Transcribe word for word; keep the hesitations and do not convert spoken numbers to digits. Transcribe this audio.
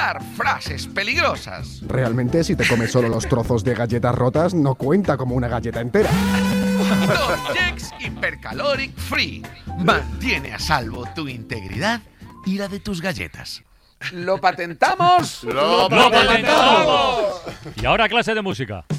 lanzar frases peligrosas. Realmente, si te comes solo los trozos de galletas rotas, no cuenta como una galleta entera. Don Jex Hypercaloric Free. Mantiene a salvo tu integridad y la de tus galletas. ¿Lo patentamos? ¡Lo patentamos! Y ahora clase de música.